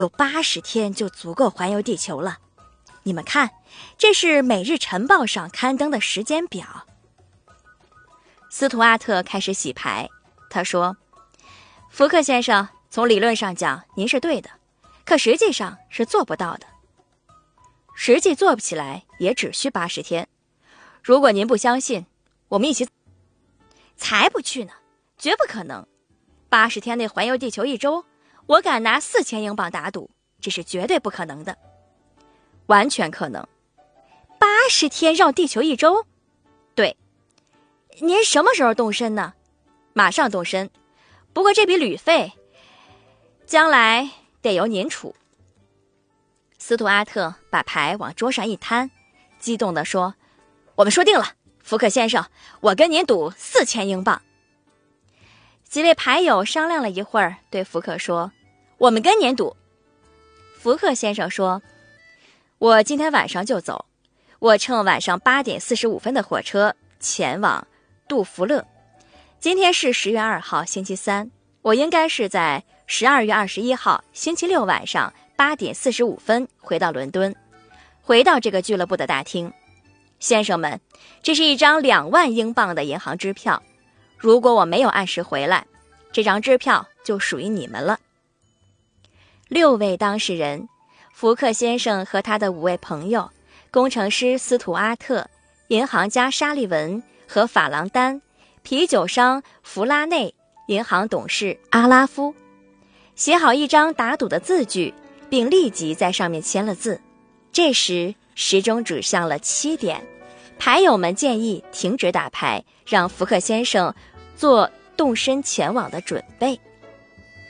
有80天就足够环游地球了。你们看，这是《每日晨报》上刊登的时间表。斯图阿特开始洗牌，他说：“福克先生，从理论上讲，您是对的，可实际上是做不到的。实际做不起来，也只需80天。如果您不相信，我们一起……才不去呢，绝不可能。80天内环游地球1周，我敢拿4000英镑打赌，这是绝对不可能的。完全可能。80天绕地球1周？对。您什么时候动身呢？马上动身。不过这笔旅费，将来得由您出。”斯图阿特把牌往桌上一摊，激动地说：“我们说定了，福克先生，我跟您赌4000英镑。”几位牌友商量了一会儿，对福克说：“我们跟您赌。”福克先生说：“我今天晚上就走，我乘晚上8点45分的火车前往杜弗勒。今天是10月2号星期三，我应该是在12月21号星期六晚上8点45分回到伦敦，回到这个俱乐部的大厅。先生们，这是一张2万英镑的银行支票，如果我没有按时回来，这张支票就属于你们了。”6位当事人，福克先生和他的5位朋友，工程师斯图阿特，银行家沙利文和法郎丹，啤酒商弗拉内，银行董事阿拉夫，写好一张打赌的字据，并立即在上面签了字。这时时钟指向了7点，牌友们建议停止打牌，让福克先生做动身前往的准备。